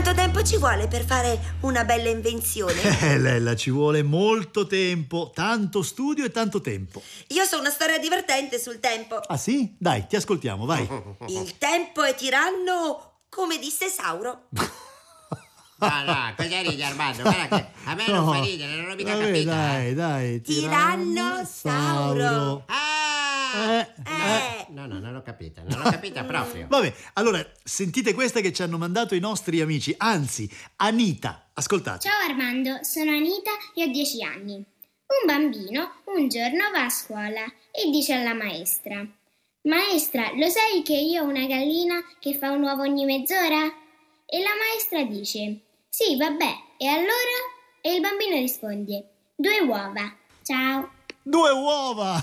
Quanto tempo ci vuole per fare una bella invenzione? Lella, ci vuole molto tempo, tanto studio e tanto tempo. Io so una storia divertente sul tempo. Ah sì? Dai, ti ascoltiamo, vai. Il tempo è tiranno, come disse Sauro. No, cosa ridi, Armando? Guarda che a me non fa ridere, non l'ho mica Vabbè, capito. dai. Tirannosauro. No, non l'ho capita proprio. Vabbè, allora, sentite questa che ci hanno mandato i nostri amici, anzi, Anita. Ascoltate. Ciao Armando, sono Anita e ho 10 anni. Un bambino un giorno va a scuola e dice alla maestra: Maestra, lo sai che io ho una gallina che fa un uovo ogni mezz'ora? E la maestra dice: Sì, vabbè, e allora? E il bambino risponde: 2 uova. Ciao. 2 uova!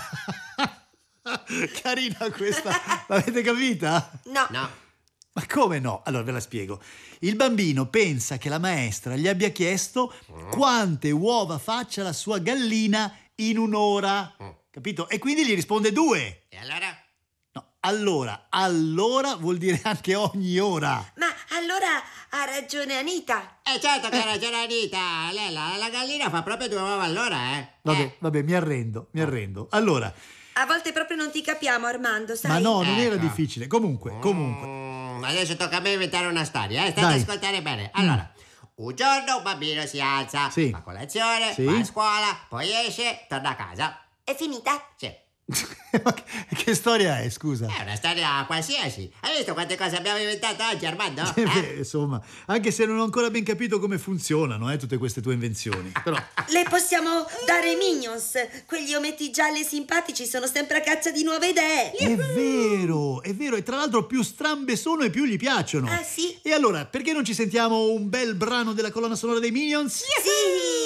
Carina questa, l'avete capita? No. Ma come no? Allora ve la spiego. Il bambino pensa che la maestra gli abbia chiesto quante uova faccia la sua gallina in un'ora. Capito? E quindi gli risponde 2. E allora? No, allora vuol dire anche ogni ora. Ma allora ha ragione Anita. Certo che ha ragione Anita. La gallina fa proprio 2 uova all'ora, Vabbè, mi arrendo. Allora, A volte proprio non ti capiamo, Armando, sai? ma no, non era Ecco. difficile. Comunque. Adesso tocca a me inventare una storia, State Dai. ad ascoltare bene. Allora, un giorno un bambino si alza, Sì. fa colazione, Sì. va a scuola, poi esce, torna a casa. È finita? Sì. Ma che storia è, scusa? È una storia qualsiasi. Hai visto quante cose abbiamo inventato oggi, Armando? Beh, insomma, anche se non ho ancora ben capito come funzionano, tutte queste tue invenzioni. Però, Le possiamo dare ai Minions. Quegli ometti gialli e simpatici sono sempre a caccia di nuove idee. è vero, e tra l'altro più strambe sono e più gli piacciono. Ah, sì? E allora, perché non ci sentiamo un bel brano della colonna sonora dei Minions? Sì!